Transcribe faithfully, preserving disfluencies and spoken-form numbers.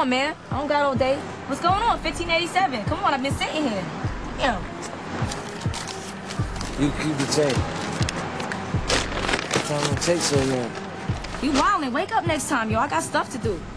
on, man. I don't got all day. What's going on? fifteen eighty-seven. Come on, I've been sitting here. Damn. You keep the tape. How long it take so long? You wildin'. Wake up next time, yo. I got stuff to do.